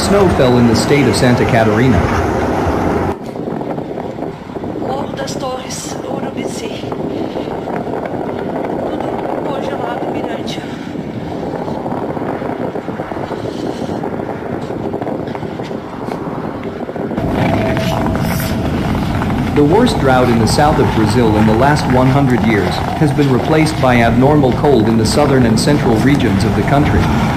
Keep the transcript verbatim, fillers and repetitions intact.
Snow fell in the state of Santa Catarina. Morro das Torres, Urubici. Tudo congelado, Mirante. The worst drought in the south of Brazil in the last one hundred years has been replaced by abnormal cold in the southern and central regions of the country.